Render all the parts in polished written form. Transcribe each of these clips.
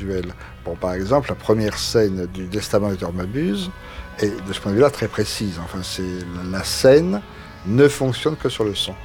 visuel. Bon, par exemple, la première scène du Testament de Dormabuse est, de ce point de vue-là, très précise. Enfin, la scène ne fonctionne que sur le son.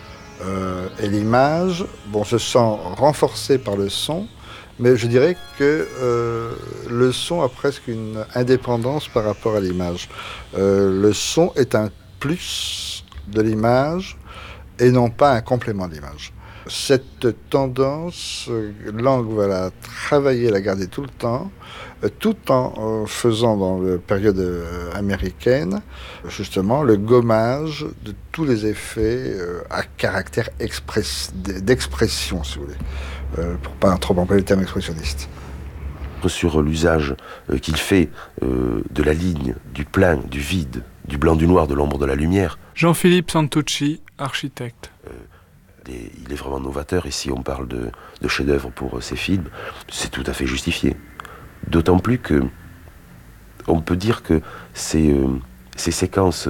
Et l'image, bon, se sent renforcée par le son, mais je dirais que le son a presque une indépendance par rapport à l'image. Le son est un plus de l'image et non pas un complément de l'image. Cette tendance, Lang va la travailler, la garder tout le temps, tout en faisant dans la période américaine, justement, le gommage de tous les effets à caractère d'expression, si vous voulez, pour pas trop employer le terme expressionniste. Sur l'usage qu'il fait de la ligne, du plein, du vide, du blanc, du noir, de l'ombre, de la lumière. Jean-Philippe Santucci, architecte. Il est vraiment novateur, et si on parle de chef-d'œuvre pour ses films, c'est tout à fait justifié. D'autant plus que on peut dire que ces séquences,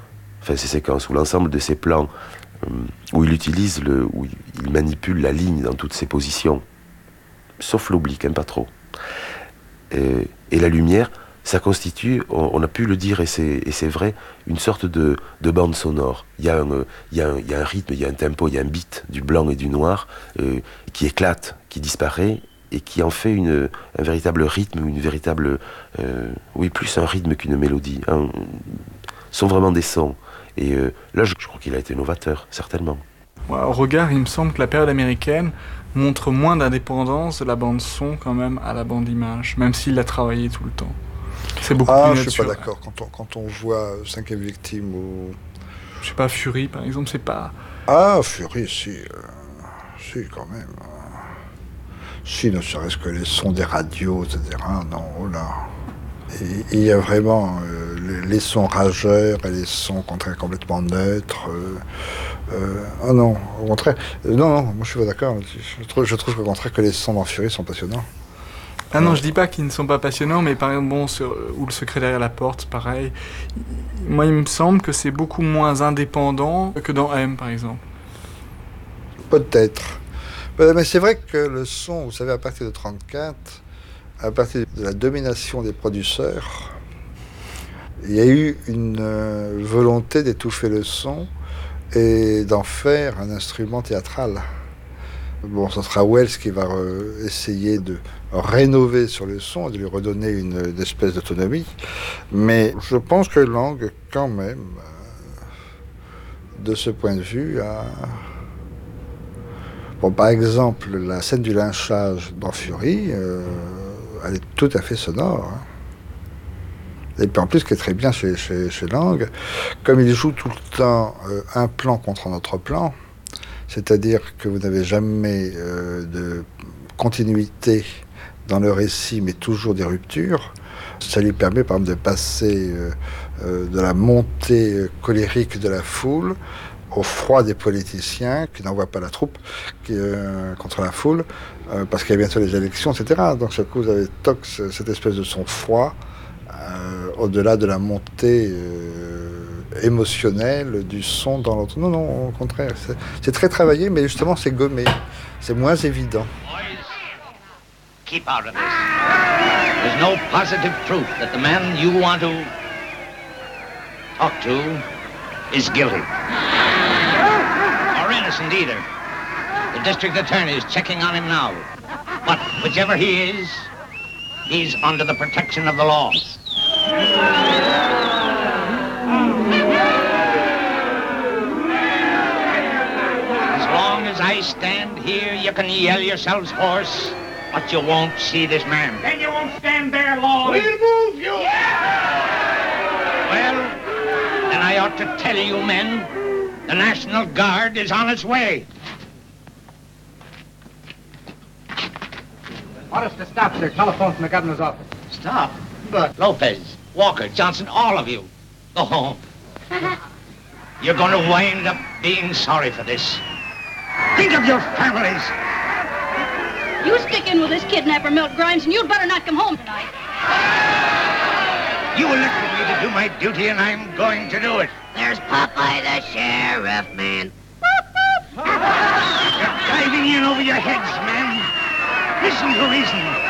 ou l'ensemble de ces plans où où il manipule la ligne dans toutes ses positions, sauf l'oblique, pas trop. Et la lumière, ça constitue, on a pu le dire, et c'est vrai, une sorte de bande sonore. Il y a un rythme, il y a un tempo, il y a un beat du blanc et du noir qui éclate, qui disparaît, et qui en fait un véritable rythme, une véritable... plus un rythme qu'une mélodie. Sont vraiment des sons. Et là, je crois qu'il a été novateur, certainement. Au regard, il me semble que la période américaine montre moins d'indépendance de la bande-son quand même à la bande-image, même s'il l'a travaillé tout le temps. C'est beaucoup plus naturel. Je suis pas d'accord. Quand on voit Cinquième Victime ou... Je sais pas, Fury, par exemple, c'est pas... Fury, si, quand même. Si, ne serait-ce que les sons des radios, etc. Non, oh là. Et il y a vraiment les sons rageurs et les sons complètement neutres. Non, au contraire. Non, moi je suis pas d'accord. Je trouve qu'au contraire que les sons dans Fury sont passionnants. Non, je dis pas qu'ils ne sont pas passionnants, mais par exemple, ou Le secret derrière la porte, pareil. Moi, il me semble que c'est beaucoup moins indépendant que dans M, par exemple. Peut-être. Mais c'est vrai que le son, vous savez, à partir de 1934, à partir de la domination des producteurs, il y a eu une volonté d'étouffer le son et d'en faire un instrument théâtral. Bon, ce sera Wells qui va essayer de rénover sur le son et de lui redonner une espèce d'autonomie. Mais je pense que Lang, quand même, de ce point de vue, a... Bon, par exemple, la scène du lynchage dans Fury, elle est tout à fait sonore. Et puis en plus, ce qui est très bien chez Lang, comme il joue tout le temps un plan contre un autre plan, c'est-à-dire que vous n'avez jamais de continuité dans le récit, mais toujours des ruptures, ça lui permet par exemple de passer de la montée colérique de la foule au froid des politiciens qui n'envoient pas la troupe contre la foule, parce qu'il y a bientôt les élections, etc. Donc, ce coup, vous avez cette espèce de son froid, au-delà de la montée émotionnelle du son dans l'autre. Non, au contraire. C'est très travaillé, mais justement, c'est gommé. C'est moins évident. Keep out of this. There's no positive proof that the man you want to talk to is guilty. Or innocent either. The district attorney is checking on him now. But whichever he is, he's under the protection of the law. As long as I stand here, you can yell yourselves hoarse, but you won't see this man. Then you won't stand there long. We'll move you! Well, then I ought to tell you men, the National Guard is on its way. Want us to stop, sir. Telephone from the governor's office. Stop? But Lopez, Walker, Johnson, all of you, go home. You're going to wind up being sorry for this. Think of your families. You stick in with this kidnapper, Milt Grimes, and you'd better not come home tonight. You elected me to do my duty, and I'm going to do it. There's Popeye the sheriff, man. You're diving in over your heads, men. Listen to reason.